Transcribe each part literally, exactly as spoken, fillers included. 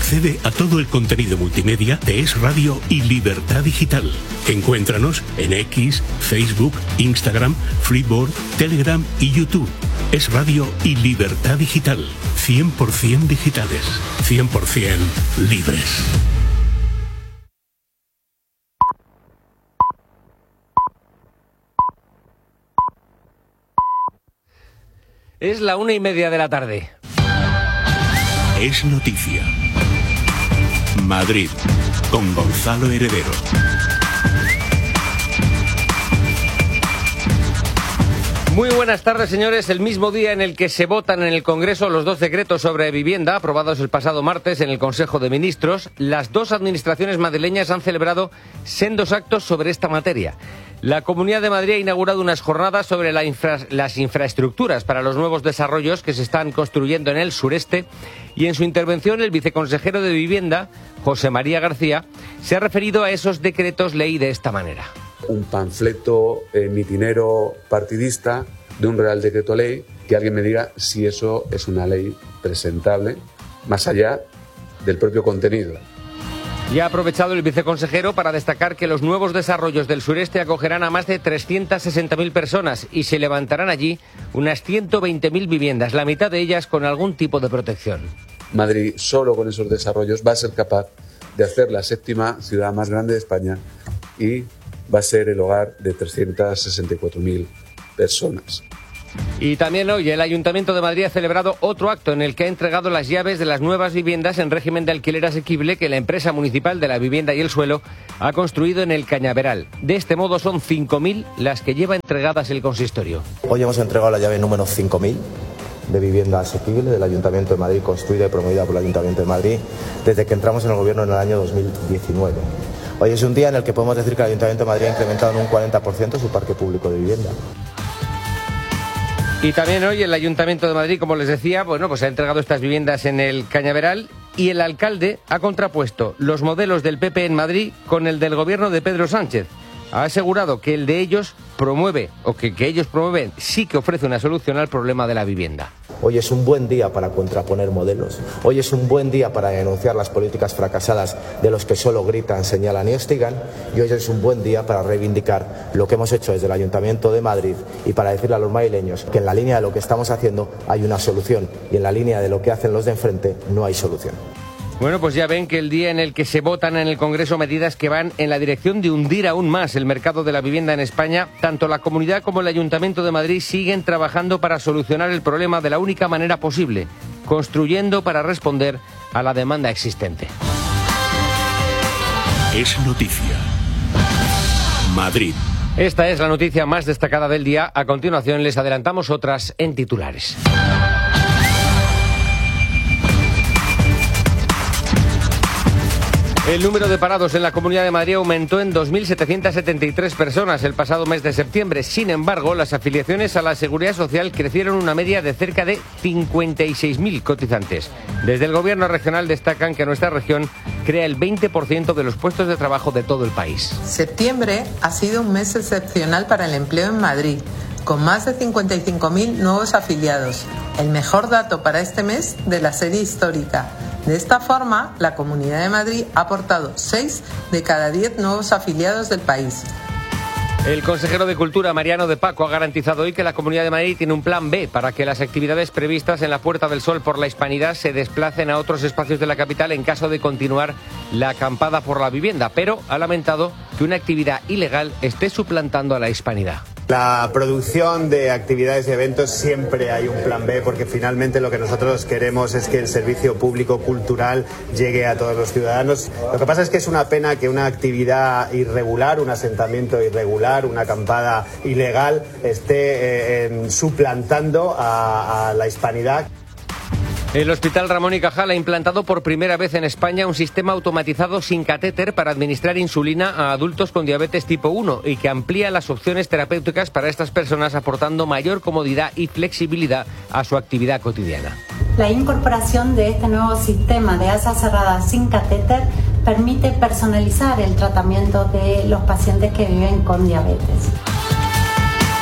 Accede a todo el contenido multimedia de Es Radio y Libertad Digital. Encuéntranos en X, Facebook, Instagram, Freeboard, Telegram y YouTube. Es Radio y Libertad Digital. cien por ciento digitales. cien por ciento libres. Es la una y media de la tarde. Es noticia. Madrid, con Gonzalo Heredero. Muy buenas tardes, señores. El mismo día en el que se votan en el Congreso los dos decretos sobre vivienda aprobados el pasado martes en el Consejo de Ministros, las dos administraciones madrileñas han celebrado sendos actos sobre esta materia. La Comunidad de Madrid ha inaugurado unas jornadas sobre la infra, las infraestructuras para los nuevos desarrollos que se están construyendo en el sureste, y en su intervención el viceconsejero de Vivienda, José María García, se ha referido a esos decretos ley de esta manera. Un panfleto eh, mitinero partidista de un Real Decreto Ley, que alguien me diga si eso es una ley presentable, más allá del propio contenido. Y ha aprovechado el viceconsejero para destacar que los nuevos desarrollos del sureste acogerán a más de trescientas sesenta mil personas y se levantarán allí unas ciento veinte mil viviendas, la mitad de ellas con algún tipo de protección. Madrid, solo con esos desarrollos, va a ser capaz de hacer la séptima ciudad más grande de España y va a ser el hogar de trescientas sesenta y cuatro mil personas. Y también hoy el Ayuntamiento de Madrid ha celebrado otro acto en el que ha entregado las llaves de las nuevas viviendas en régimen de alquiler asequible que la empresa municipal de la vivienda y el suelo ha construido en el Cañaveral. De este modo son cinco mil las que lleva entregadas el consistorio. Hoy hemos entregado la llave número cinco mil de vivienda asequible del Ayuntamiento de Madrid, construida y promovida por el Ayuntamiento de Madrid desde que entramos en el gobierno en el año dos mil diecinueve. Hoy es un día en el que podemos decir que el Ayuntamiento de Madrid ha incrementado en un cuarenta por ciento su parque público de vivienda. Y también hoy el Ayuntamiento de Madrid, como les decía, bueno, pues ha entregado estas viviendas en el Cañaveral, y el alcalde ha contrapuesto los modelos del P P en Madrid con el del gobierno de Pedro Sánchez. Ha asegurado que el de ellos promueve, o que, que ellos promueven, sí que ofrece una solución al problema de la vivienda. Hoy es un buen día para contraponer modelos. Hoy es un buen día para denunciar las políticas fracasadas de los que solo gritan, señalan y hostigan. Y hoy es un buen día para reivindicar lo que hemos hecho desde el Ayuntamiento de Madrid y para decirle a los madrileños que en la línea de lo que estamos haciendo hay una solución y en la línea de lo que hacen los de enfrente no hay solución. Bueno, pues ya ven que el día en el que se votan en el Congreso medidas que van en la dirección de hundir aún más el mercado de la vivienda en España, tanto la Comunidad como el Ayuntamiento de Madrid siguen trabajando para solucionar el problema de la única manera posible, construyendo para responder a la demanda existente. Es noticia. Madrid. Esta es la noticia más destacada del día. A continuación les adelantamos otras en titulares. El número de parados en la Comunidad de Madrid aumentó en dos mil setecientas setenta y tres personas el pasado mes de septiembre. Sin embargo, las afiliaciones a la Seguridad Social crecieron una media de cerca de cincuenta y seis mil cotizantes. Desde el Gobierno regional destacan que nuestra región crea el veinte por ciento de los puestos de trabajo de todo el país. Septiembre ha sido un mes excepcional para el empleo en Madrid, con más de cincuenta y cinco mil nuevos afiliados, el mejor dato para este mes de la serie histórica. De esta forma, la Comunidad de Madrid ha aportado seis de cada diez nuevos afiliados del país. El consejero de Cultura, Mariano de Paco, ha garantizado hoy que la Comunidad de Madrid tiene un plan B para que las actividades previstas en la Puerta del Sol por la Hispanidad se desplacen a otros espacios de la capital en caso de continuar la acampada por la vivienda, pero ha lamentado que una actividad ilegal esté suplantando a la Hispanidad. La producción de actividades y eventos siempre hay un plan B, porque finalmente lo que nosotros queremos es que el servicio público cultural llegue a todos los ciudadanos. Lo que pasa es que es una pena que una actividad irregular, un asentamiento irregular, una acampada ilegal esté eh, en, suplantando a, a la hispanidad. El Hospital Ramón y Cajal ha implantado por primera vez en España un sistema automatizado sin catéter para administrar insulina a adultos con diabetes tipo uno y que amplía las opciones terapéuticas para estas personas, aportando mayor comodidad y flexibilidad a su actividad cotidiana. La incorporación de este nuevo sistema de asa cerrada sin catéter permite personalizar el tratamiento de los pacientes que viven con diabetes.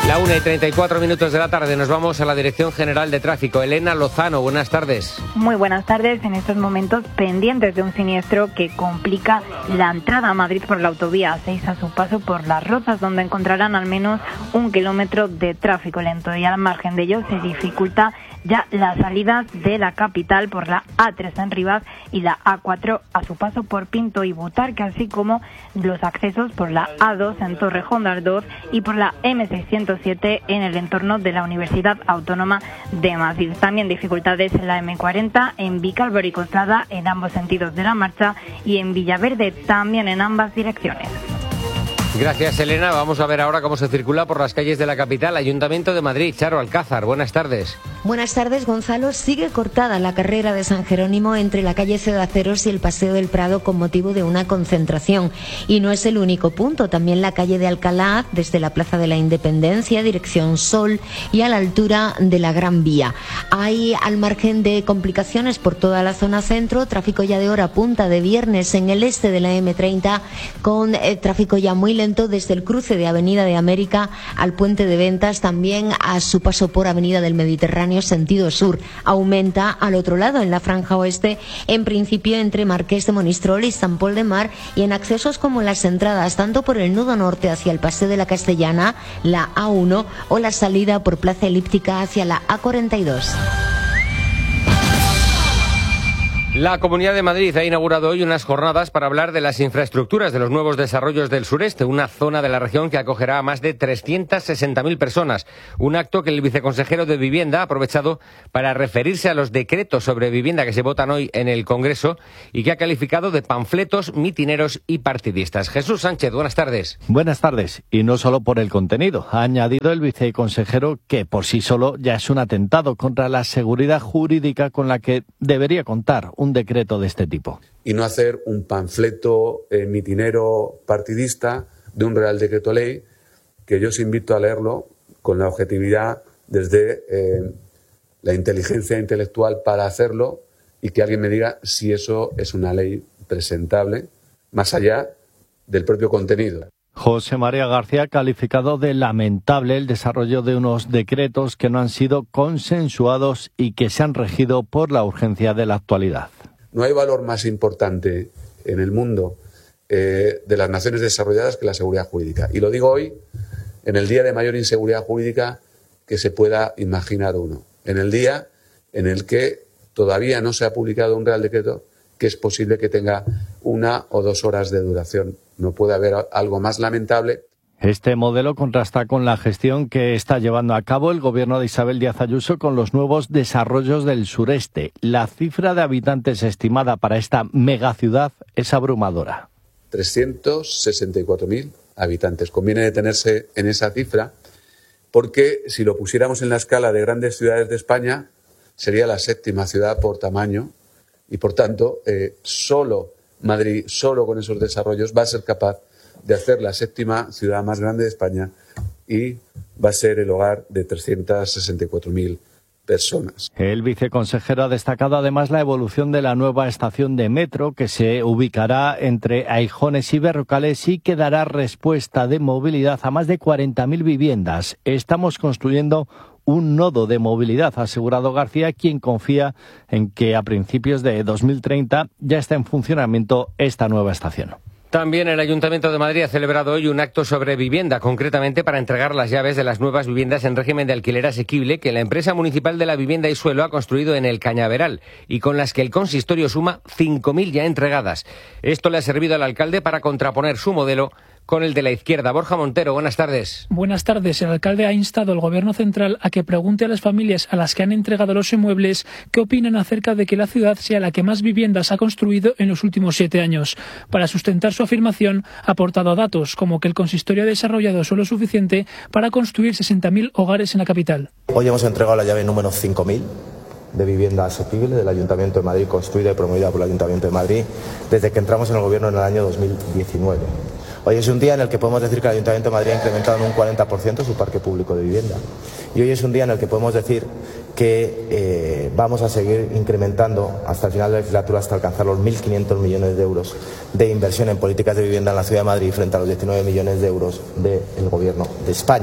La una y treinta y cuatro minutos de la tarde, nos vamos a la Dirección General de Tráfico. Elena Lozano, buenas tardes. Muy buenas tardes. En estos momentos pendientes de un siniestro que complica la entrada a Madrid por la autovía seis a su paso por Las Rozas, donde encontrarán al menos un kilómetro de tráfico lento. Y al margen de ello se dificulta ya las salidas de la capital por la A tres en Rivas y la A cuatro a su paso por Pinto y Butarque, así como los accesos por la A dos en Torrejón de Ardoz y por la eme seiscientos siete en el entorno de la Universidad Autónoma de Madrid. También dificultades en la eme cuarenta, en Vicálvaro y Coslada en ambos sentidos de la marcha y en Villaverde también en ambas direcciones. Gracias, Elena. Vamos a ver ahora cómo se circula por las calles de la capital. Ayuntamiento de Madrid, Charo Alcázar, buenas tardes. Buenas tardes, Gonzalo. Sigue cortada la carrera de San Jerónimo entre la calle Cedaceros y el Paseo del Prado con motivo de una concentración. Y no es el único punto. También la calle de Alcalá, desde la Plaza de la Independencia, dirección Sol, y a la altura de la Gran Vía. Hay, al margen de complicaciones por toda la zona centro, tráfico ya de hora punta de viernes en el este de la eme treinta, con eh, tráfico ya muy lento desde el cruce de Avenida de América al Puente de Ventas, también a su paso por Avenida del Mediterráneo sentido sur. Aumenta al otro lado, en la franja oeste, en principio entre Marqués de Monistrol y San Pol de Mar, y en accesos como las entradas tanto por el nudo norte hacia el Paseo de la Castellana, la A uno, o la salida por Plaza Elíptica hacia la A cuarenta y dos. La Comunidad de Madrid ha inaugurado hoy unas jornadas para hablar de las infraestructuras de los nuevos desarrollos del sureste, una zona de la región que acogerá a más de trescientas sesenta mil personas. Un acto que el viceconsejero de Vivienda ha aprovechado para referirse a los decretos sobre vivienda que se votan hoy en el Congreso y que ha calificado de panfletos, mitineros y partidistas. Jesús Sánchez, buenas tardes. Buenas tardes. Y no solo por el contenido. Ha añadido el viceconsejero que por sí solo ya es un atentado contra la seguridad jurídica con la que debería contar un decreto de este tipo. Y no hacer un panfleto eh, mitinero partidista de un Real Decreto Ley, que yo os invito a leerlo con la objetividad desde eh, la inteligencia intelectual para hacerlo, y que alguien me diga si eso es una ley presentable, más allá del propio contenido. José María García ha calificado de lamentable el desarrollo de unos decretos que no han sido consensuados y que se han regido por la urgencia de la actualidad. No hay valor más importante en el mundo eh, de las naciones desarrolladas que la seguridad jurídica. Y lo digo hoy, en el día de mayor inseguridad jurídica que se pueda imaginar uno. En el día en el que todavía no se ha publicado un Real Decreto que es posible que tenga una o dos horas de duración. No puede haber algo más lamentable. Este modelo contrasta con la gestión que está llevando a cabo el gobierno de Isabel Díaz Ayuso con los nuevos desarrollos del sureste. La cifra de habitantes estimada para esta megaciudad es abrumadora. trescientos sesenta y cuatro mil habitantes. Conviene detenerse en esa cifra porque si lo pusiéramos en la escala de grandes ciudades de España, sería la séptima ciudad por tamaño y, por tanto, eh, solo Madrid, solo con esos desarrollos, va a ser capaz de hacer la séptima ciudad más grande de España y va a ser el hogar de trescientas sesenta y cuatro mil personas. El viceconsejero ha destacado además la evolución de la nueva estación de metro que se ubicará entre Aijones y Berrocales y que dará respuesta de movilidad a más de cuarenta mil viviendas. Estamos construyendo un nodo de movilidad, ha asegurado García, quien confía en que a principios de dos mil treinta ya está en funcionamiento esta nueva estación. También el Ayuntamiento de Madrid ha celebrado hoy un acto sobre vivienda, concretamente para entregar las llaves de las nuevas viviendas en régimen de alquiler asequible que la empresa municipal de la vivienda y suelo ha construido en el Cañaveral y con las que el consistorio suma cinco mil ya entregadas. Esto le ha servido al alcalde para contraponer su modelo con el de la izquierda. Borja Montero, buenas tardes. Buenas tardes. El alcalde ha instado al Gobierno central a que pregunte a las familias a las que han entregado los inmuebles qué opinan acerca de que la ciudad sea la que más viviendas ha construido en los últimos siete años. Para sustentar su afirmación, ha aportado datos como que el consistorio ha desarrollado suelo suficiente para construir sesenta mil hogares en la capital. Hoy hemos entregado la llave número cinco mil de vivienda asequible del Ayuntamiento de Madrid, construida y promovida por el Ayuntamiento de Madrid desde que entramos en el Gobierno en el año dos mil diecinueve. Hoy es un día en el que podemos decir que el Ayuntamiento de Madrid ha incrementado en un cuarenta por ciento su parque público de vivienda. Y hoy es un día en el que podemos decir que eh, vamos a seguir incrementando hasta el final de la legislatura, hasta alcanzar los mil quinientos millones de euros de inversión en políticas de vivienda en la Ciudad de Madrid frente a los diecinueve millones de euros del Gobierno de España.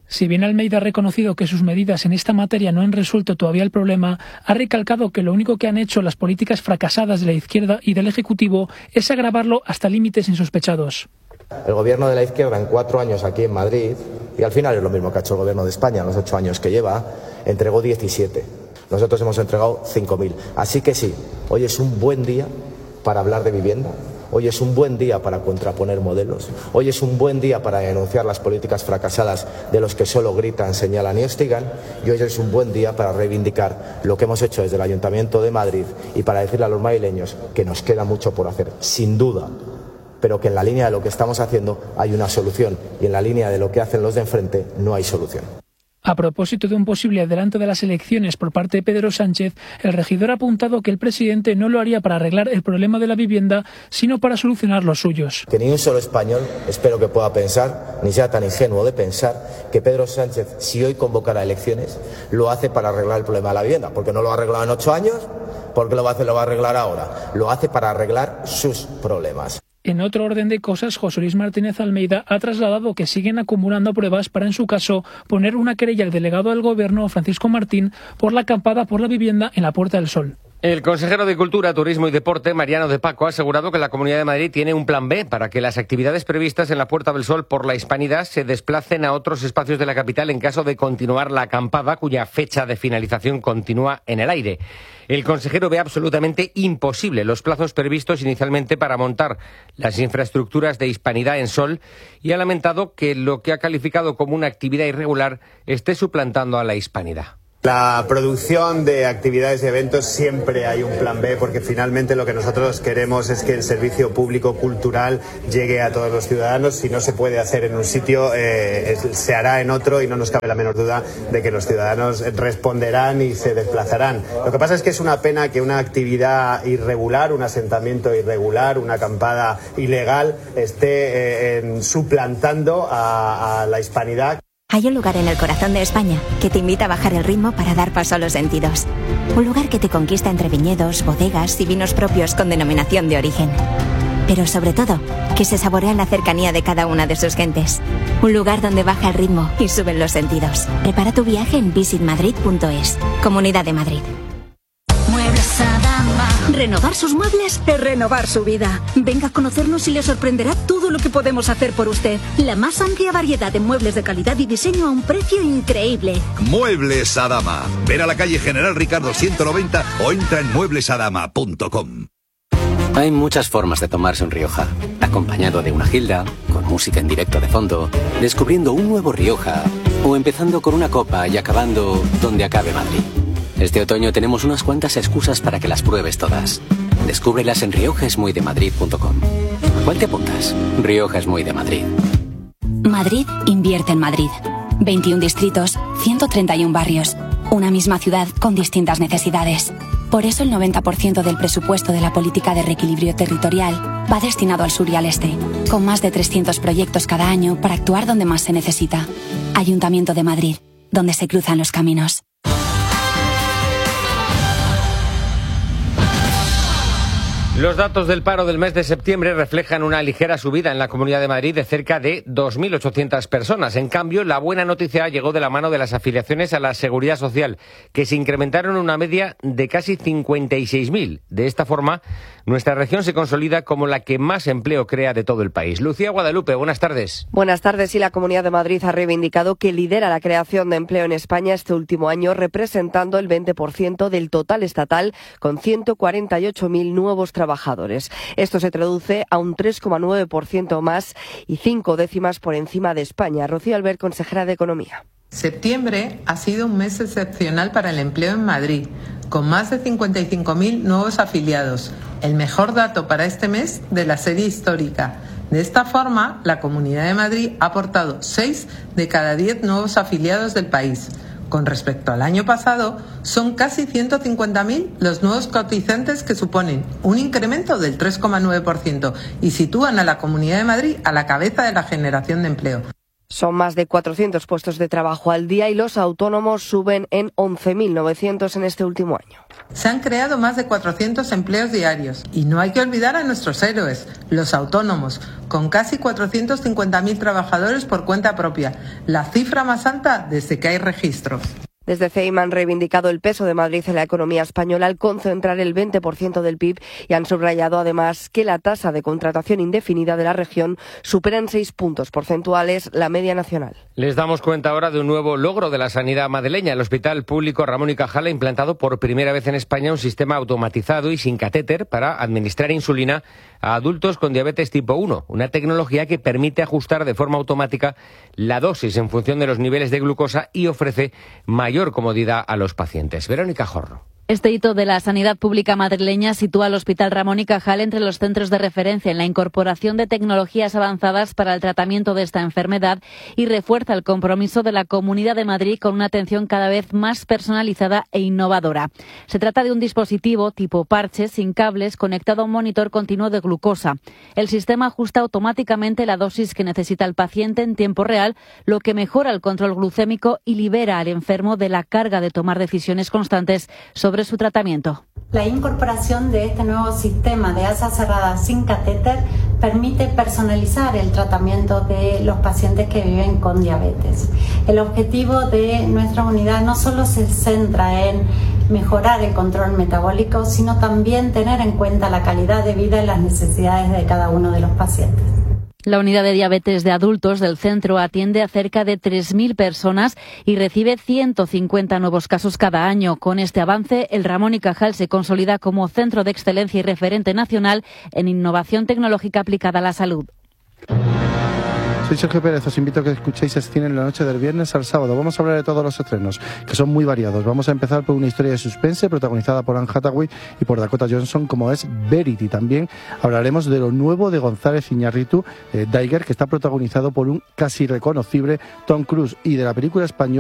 Si bien Almeida ha reconocido que sus medidas en esta materia no han resuelto todavía el problema, ha recalcado que lo único que han hecho las políticas fracasadas de la izquierda y del Ejecutivo es agravarlo hasta límites insospechados. El gobierno de la izquierda en cuatro años aquí en Madrid, y al final es lo mismo que ha hecho el gobierno de España en los ocho años que lleva, entregó diecisiete. Nosotros hemos entregado cinco mil. Así que sí, hoy es un buen día para hablar de vivienda. Hoy es un buen día para contraponer modelos. Hoy es un buen día para denunciar las políticas fracasadas de los que solo gritan, señalan y hostigan. Y hoy es un buen día para reivindicar lo que hemos hecho desde el Ayuntamiento de Madrid y para decirle a los madrileños que nos queda mucho por hacer, sin duda, pero que en la línea de lo que estamos haciendo hay una solución y en la línea de lo que hacen los de enfrente no hay solución. A propósito de un posible adelanto de las elecciones por parte de Pedro Sánchez, el regidor ha apuntado que el presidente no lo haría para arreglar el problema de la vivienda, sino para solucionar los suyos. Que ni un solo español, espero que pueda pensar, ni sea tan ingenuo de pensar, que Pedro Sánchez, si hoy convocara elecciones, lo hace para arreglar el problema de la vivienda, porque no lo ha arreglado en ocho años, porque lo va a hacer, lo va a arreglar ahora. Lo hace para arreglar sus problemas. En otro orden de cosas, José Luis Martínez Almeida ha trasladado que siguen acumulando pruebas para, en su caso, poner una querella al delegado del Gobierno, Francisco Martín, por la acampada por la vivienda en la Puerta del Sol. El consejero de Cultura, Turismo y Deporte, Mariano de Paco, ha asegurado que la Comunidad de Madrid tiene un plan B para que las actividades previstas en la Puerta del Sol por la Hispanidad se desplacen a otros espacios de la capital en caso de continuar la acampada, cuya fecha de finalización continúa en el aire. El consejero ve absolutamente imposible los plazos previstos inicialmente para montar las infraestructuras de Hispanidad en Sol y ha lamentado que lo que ha calificado como una actividad irregular esté suplantando a la Hispanidad. La producción de actividades y eventos siempre hay un plan B, porque finalmente lo que nosotros queremos es que el servicio público cultural llegue a todos los ciudadanos. Si no se puede hacer en un sitio, eh, se hará en otro y no nos cabe la menor duda de que los ciudadanos responderán y se desplazarán. Lo que pasa es que es una pena que una actividad irregular, un asentamiento irregular, una acampada ilegal esté eh, en, suplantando a, a la Hispanidad. Hay un lugar en el corazón de España que te invita a bajar el ritmo para dar paso a los sentidos. Un lugar que te conquista entre viñedos, bodegas y vinos propios con denominación de origen. Pero sobre todo, que se saborea en la cercanía de cada una de sus gentes. Un lugar donde baja el ritmo y suben los sentidos. Prepara tu viaje en visit madrid punto es. Comunidad de Madrid. Muebles Adama. Renovar sus muebles es renovar su vida. Venga a conocernos y le sorprenderá todo lo que podemos hacer por usted. La más amplia variedad de muebles de calidad y diseño a un precio increíble. Muebles Adama. Ven a la calle General Ricardo ciento noventa o entra en muebles adama punto com. Hay muchas formas de tomarse un Rioja. Acompañado de una gilda, con música en directo de fondo, descubriendo un nuevo Rioja, o empezando con una copa y acabando donde acabe Madrid. Este otoño tenemos unas cuantas excusas para que las pruebes todas. Descúbrelas en rioja es muy de madrid punto com. ¿Cuál te apuntas? Rioja es muy de Madrid. Madrid invierte en Madrid. veintiún distritos, ciento treinta y uno barrios. Una misma ciudad con distintas necesidades. Por eso el noventa por ciento del presupuesto de la política de reequilibrio territorial va destinado al sur y al este, con más de trescientos proyectos cada año para actuar donde más se necesita. Ayuntamiento de Madrid, donde se cruzan los caminos. Los datos del paro del mes de septiembre reflejan una ligera subida en la Comunidad de Madrid de cerca de dos mil ochocientas personas. En cambio, la buena noticia llegó de la mano de las afiliaciones a la Seguridad Social, que se incrementaron una media de casi cincuenta y seis mil. De esta forma, nuestra región se consolida como la que más empleo crea de todo el país. Lucía Guadalupe, buenas tardes. Buenas tardes. Y la Comunidad de Madrid ha reivindicado que lidera la creación de empleo en España este último año, representando el veinte por ciento del total estatal, con ciento cuarenta y ocho mil nuevos trabajadores. trabajadores. Esto se traduce a un tres coma nueve por ciento más y cinco décimas por encima de España. Rocío Albert, consejera de Economía. Septiembre ha sido un mes excepcional para el empleo en Madrid, con más de cincuenta y cinco mil nuevos afiliados, el mejor dato para este mes de la serie histórica. De esta forma, la Comunidad de Madrid ha aportado seis de cada diez nuevos afiliados del país. Con respecto al año pasado, son casi ciento cincuenta mil los nuevos cotizantes, que suponen un incremento del tres coma nueve por ciento y sitúan a la Comunidad de Madrid a la cabeza de la generación de empleo. Son más de cuatrocientos puestos de trabajo al día y los autónomos suben en once mil novecientos en este último año. Se han creado más de cuatrocientos empleos diarios y no hay que olvidar a nuestros héroes, los autónomos, con casi cuatrocientos cincuenta mil trabajadores por cuenta propia, la cifra más alta desde que hay registros. Desde C E I M han reivindicado el peso de Madrid en la economía española al concentrar el veinte por ciento del P I B y han subrayado además que la tasa de contratación indefinida de la región supera en seis puntos porcentuales la media nacional. Les damos cuenta ahora de un nuevo logro de la sanidad madrileña. El Hospital Público Ramón y Cajal ha implantado por primera vez en España un sistema automatizado y sin catéter para administrar insulina a adultos con diabetes tipo uno, una tecnología que permite ajustar de forma automática la dosis en función de los niveles de glucosa y ofrece mayor comodidad a los pacientes. Verónica Jorro. Este hito de la sanidad pública madrileña sitúa al Hospital Ramón y Cajal entre los centros de referencia en la incorporación de tecnologías avanzadas para el tratamiento de esta enfermedad y refuerza el compromiso de la Comunidad de Madrid con una atención cada vez más personalizada e innovadora. Se trata de un dispositivo tipo parche sin cables conectado a un monitor continuo de glucosa. El sistema ajusta automáticamente la dosis que necesita el paciente en tiempo real, lo que mejora el control glucémico y libera al enfermo de la carga de tomar decisiones constantes sobre su tratamiento. La incorporación de este nuevo sistema de asa cerrada sin catéter permite personalizar el tratamiento de los pacientes que viven con diabetes. El objetivo de nuestra unidad no solo se centra en mejorar el control metabólico, sino también tener en cuenta la calidad de vida y las necesidades de cada uno de los pacientes. La unidad de diabetes de adultos del centro atiende a cerca de tres mil personas y recibe ciento cincuenta nuevos casos cada año. Con este avance, el Ramón y Cajal se consolida como centro de excelencia y referente nacional en innovación tecnológica aplicada a la salud. Soy Sergio Pérez, os invito a que escuchéis El Cine en la noche del viernes al sábado. Vamos a hablar de todos los estrenos, que son muy variados. Vamos a empezar por una historia de suspense protagonizada por Anne Hathaway y por Dakota Johnson, como es Verity. También hablaremos de lo nuevo de González Iñárritu, eh, Daiger, que está protagonizado por un casi reconocible Tom Cruise, y de la película española